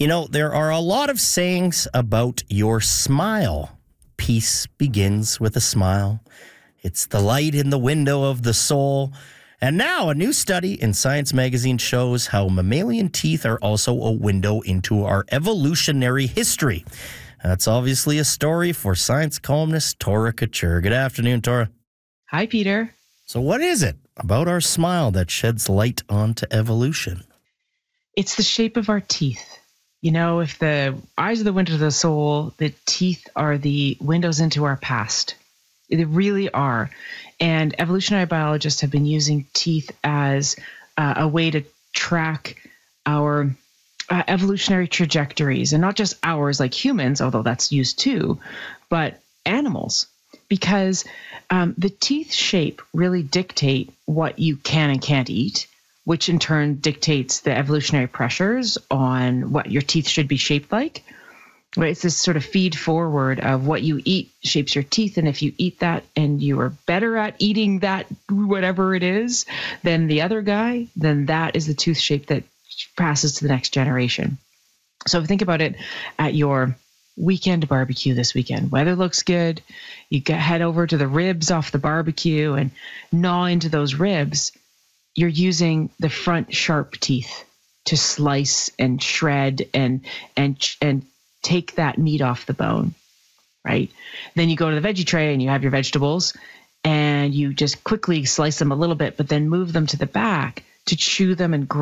There are a lot of sayings about your smile. Peace begins with a smile. It's the light in the window of the soul. And now a new study in Science Magazine shows how mammalian teeth are also a window into our evolutionary history. That's obviously a story for science columnist Tora Couture. Good afternoon, Tora. Hi, Peter. So what is it about our smile that sheds light onto evolution? It's the shape of our teeth. If the eyes are the window of the soul, the teeth are the windows into our past. They really are. And evolutionary biologists have been using teeth as a way to track our evolutionary trajectories, and not just ours like humans, although that's used too, but animals. Because the teeth shape really dictate what you can and can't eat, which in turn dictates the evolutionary pressures on what your teeth should be shaped like. Right? It's this sort of feed forward of what you eat shapes your teeth. And if you eat that and you are better at eating that, whatever it is, than the other guy, then that is the tooth shape that passes to the next generation. So think about it at your weekend barbecue this weekend. Weather looks good. You head over to the ribs off the barbecue and gnaw into those ribs. You're using the front sharp teeth to slice and shred and take that meat off the bone, right? Then you go to the veggie tray and you have your vegetables and you just quickly slice them a little bit, but then move them to the back to chew them and grind